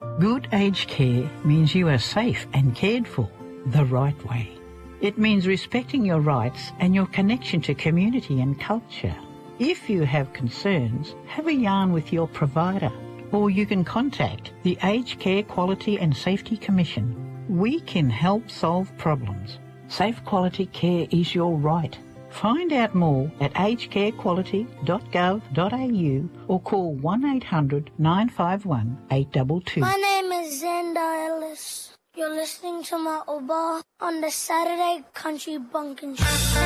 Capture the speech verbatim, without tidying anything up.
Good aged care means you are safe and cared for the right way. It means respecting your rights and your connection to community and culture. If you have concerns, have a yarn with your provider, or you can contact the Aged Care Quality and Safety Commission. We can help solve problems. Safe quality care is your right. Find out more at aged care quality dot gov dot a u or call one eight hundred nine five one eight two two. My name is Xander Ellis. You're listening to my Oba on the Saturday Country Bunkin' Show.